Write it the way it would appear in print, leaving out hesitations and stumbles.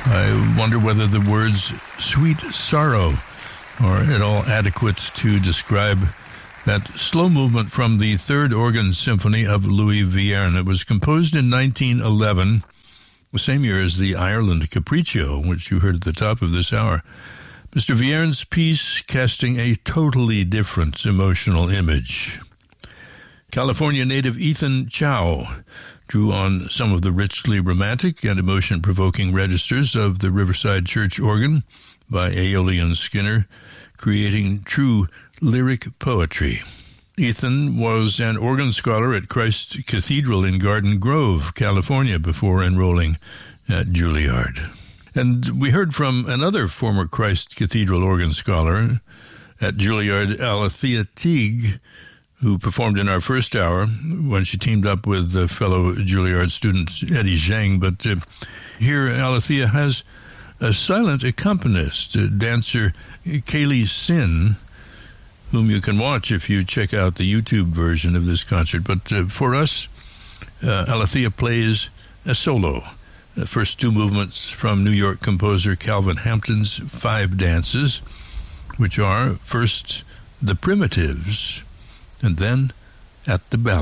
I wonder whether the words sweet sorrow are at all adequate to describe that slow movement from the Third Organ Symphony of Louis Vierne. It was composed in 1911, the same year as the Ireland Capriccio, which you heard at the top of this hour. Mr. Vierne's piece casting a totally different emotional image. California native Ethan Chow drew on some of the richly romantic and emotion-provoking registers of the Riverside Church organ by Aeolian Skinner, creating true lyric poetry. Ethan was an organ scholar at Christ Cathedral in Garden Grove, California, before enrolling at Juilliard. And we heard from another former Christ Cathedral organ scholar at Juilliard, Alethea Teague, who performed in our first hour when she teamed up with fellow Juilliard student Eddie Zhang. But here Alethea has a silent accompanist, dancer Kaylee Sin, whom you can watch if you check out the YouTube version of this concert. But for us, Alethea plays a solo. The first two movements from New York composer Calvin Hampton's Five Dances, which are first the Primitives, and then At the Ballad.